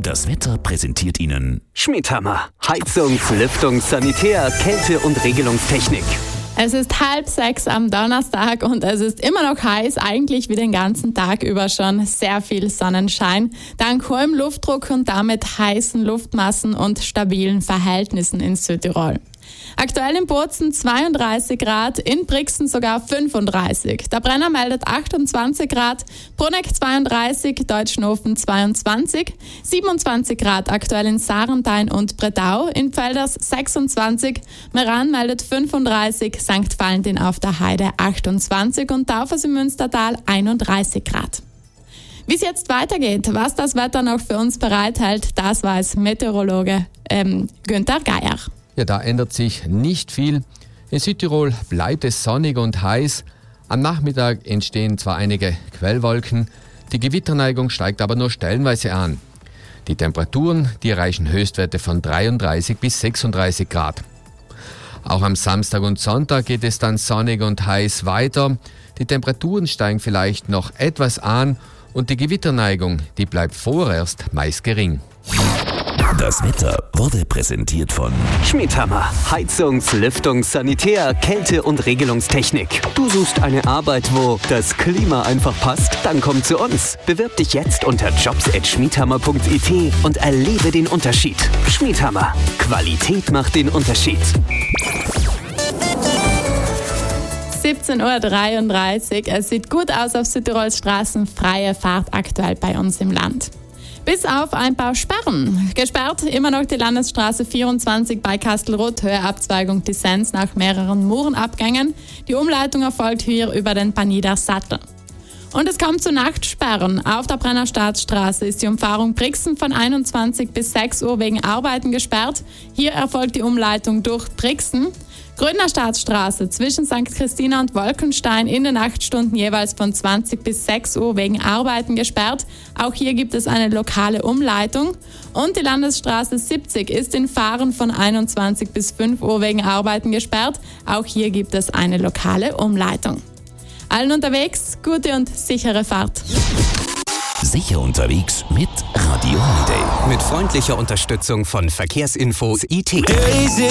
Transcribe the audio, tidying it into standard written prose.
Das Wetter präsentiert Ihnen Schmiedhammer. Heizungs-, Lüftungs-, Sanitär-, Kälte- und Regelungstechnik. Es ist 5:30 am Donnerstag und es ist immer noch heiß, eigentlich wie den ganzen Tag über schon. Sehr viel Sonnenschein, dank hohem Luftdruck und damit heißen Luftmassen und stabilen Verhältnissen in Südtirol. Aktuell in Bozen 32 Grad, in Brixen sogar 35. Der Brenner meldet 28 Grad, Bruneck 32, Deutschnofen 22, 27 Grad aktuell in Sarenthain und Bredau, in Pfälders 26, Meran meldet 35, St. Valentin auf der Heide 28 und Taufers im Münstertal 31 Grad. Wie es jetzt weitergeht, was das Wetter noch für uns bereithält, das weiß Meteorologe Günther Geier. Ja, da ändert sich nicht viel. In Südtirol bleibt es sonnig und heiß. Am Nachmittag entstehen zwar einige Quellwolken, die Gewitterneigung steigt aber nur stellenweise an. Die Temperaturen, die erreichen Höchstwerte von 33 bis 36 Grad. Auch am Samstag und Sonntag geht es dann sonnig und heiß weiter. Die Temperaturen steigen vielleicht noch etwas an und die Gewitterneigung, die bleibt vorerst meist gering. Das Wetter wurde präsentiert von Schmiedhammer. Heizungs-, Lüftungs-, Sanitär-, Kälte- und Regelungstechnik. Du suchst eine Arbeit, wo das Klima einfach passt? Dann komm zu uns. Bewirb dich jetzt unter jobs@schmiedhammer.it und erlebe den Unterschied. Schmiedhammer. Qualität macht den Unterschied. 17:33 Uhr. Es sieht gut aus auf Südtirols Straßen. Freie Fahrt aktuell bei uns im Land. Bis auf ein paar Sperren. Gesperrt immer noch die Landesstraße 24 bei Kastelruth, Höhe Abzweigung Dissens nach mehreren Murenabgängen. Die Umleitung erfolgt hier über den Panider Sattel. Und es kommt zu Nachtsperren. Auf der Brenner Staatsstraße ist die Umfahrung Brixen von 21 bis 6 Uhr wegen Arbeiten gesperrt. Hier erfolgt die Umleitung durch Brixen. Grüner Staatsstraße zwischen St. Christina und Wolkenstein in den Nachtstunden jeweils von 20 bis 6 Uhr wegen Arbeiten gesperrt. Auch hier gibt es eine lokale Umleitung. Und die Landesstraße 70 ist in Fahren von 21 bis 5 Uhr wegen Arbeiten gesperrt. Auch hier gibt es eine lokale Umleitung. Allen unterwegs, gute und sichere Fahrt. Sicher unterwegs mit Radio Holiday. Mit freundlicher Unterstützung von Verkehrsinfos IT.